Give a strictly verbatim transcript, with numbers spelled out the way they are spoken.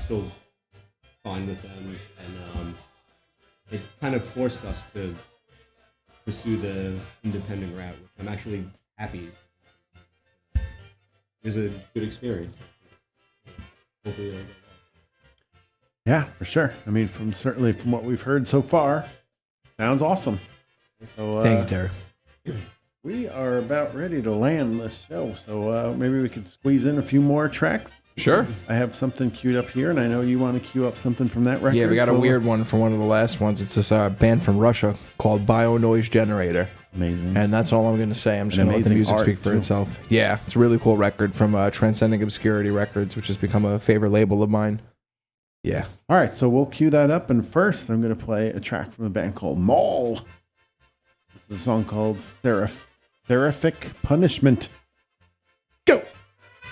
still fine with them, and um, it kind of forced us to pursue the independent route, which I'm actually happy. It was a good experience. Hopefully it'll go well. Yeah, for sure. I mean, from certainly from what we've heard so far, sounds awesome. So, uh, Thank you, Terry. We are about ready to land this show, so uh, maybe we could squeeze in a few more tracks. Sure. I have something queued up here, and I know you want to queue up something from that record. Yeah, we got so a weird one from one of the last ones. It's this uh, band from Russia called Bio Noise Generator. Amazing. And that's all I'm going to say. I'm just And going to let the amazing music art, speak for too. itself. Yeah, it's a really cool record from uh, Transcending Obscurity Records, which has become a favorite label of mine. Yeah. All right, so we'll cue that up, and first I'm going to play a track from a band called Maul. This is a song called Seraph- Seraphic Punishment. Go!